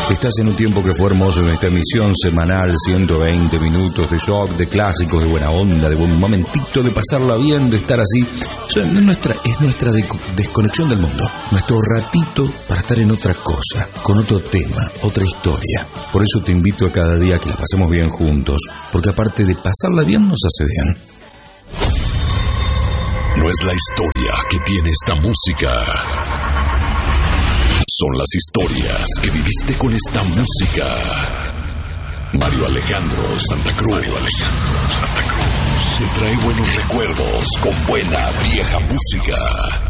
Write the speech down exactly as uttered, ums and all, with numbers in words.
Estás en un tiempo que fue hermoso en esta emisión semanal, ciento veinte minutos de shock, de clásicos, de buena onda, de buen momentito, de pasarla bien, de estar así. Eso es nuestra, es nuestra de, desconexión del mundo, nuestro ratito para estar en otra cosa, con otro tema, otra historia. Por eso te invito a cada día a que la pasemos bien juntos, porque aparte de pasarla bien, nos hace bien. No es la historia que tiene esta música. Son las historias que viviste con esta música. Mario Alejandro Santa Cruz. Mario Alejandro Santa Cruz te trae buenos recuerdos con buena vieja música.